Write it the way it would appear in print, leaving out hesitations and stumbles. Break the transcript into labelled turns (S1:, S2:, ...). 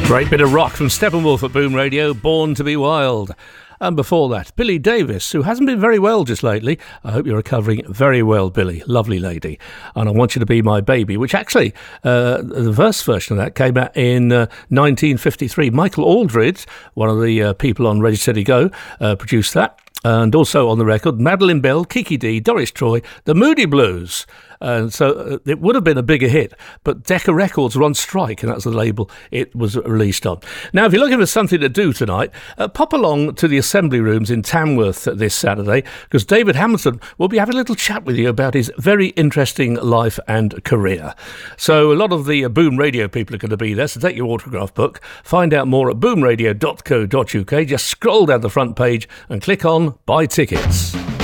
S1: Great bit of rock from Steppenwolf at Boom Radio, Born to be Wild. And before that, Billy Davis, who hasn't been very well just lately. I hope you're recovering very well, Billy. Lovely lady. And I Want You to Be My Baby, which actually, the first version of that came out in 1953. Michael Aldridge, one of the people on Ready, Steady, Go, produced that. And also on the record, Madeline Bell, Kiki Dee, Doris Troy, the Moody Blues. And so it would have been a bigger hit, but Decca Records were on strike, and that's the label it was released on. Now, if you're looking for something to do tonight, pop along to the Assembly Rooms in Tamworth this Saturday, because David Hamilton will be having a little chat with you about his very interesting life and career. So a lot of the Boom Radio people are going to be there, so take your autograph book. Find out more at boomradio.co.uk. Just scroll down the front page and click on Buy Tickets.